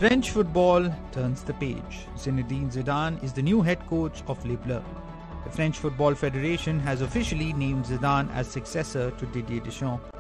French football turns the page. Zinedine Zidane is the new head coach of Les Bleus. The French Football Federation has officially named Zidane as successor to Didier Deschamps.